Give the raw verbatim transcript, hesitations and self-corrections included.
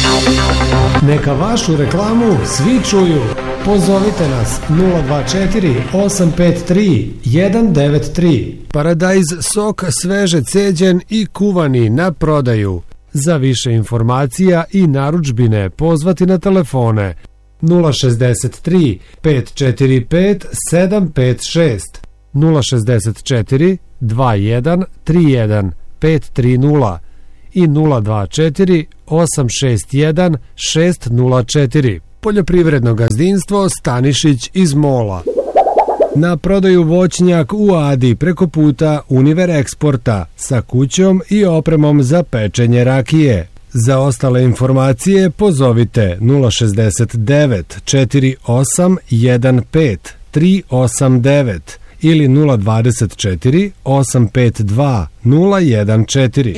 Neka vašu reklamu svi čuju. Pozovite nas nula dva četiri osam pet tri jedan devet tri. Paradise sok sveže ceđen i kuvani na prodaju. Za više informacija i narudžbine pozvati na telefone nula šezdeset tri pet četiri pet sedam pet šest, nula šezdeset četiri dva jedan tri jedan pet tri nula i nula dva četiri osam šest jedan šest nula četiri. Poljoprivredno gazdinstvo Stanišić iz Mola. Na prodaju voćnjak u Adi preko puta Univer Eksporta sa kućom i opremom za pečenje rakije. Za ostale informacije pozovite nula šezdeset devet četiri osam jedan pet tri osam devet ili nula dvadeset četiri osam pet dva nula jedan četiri.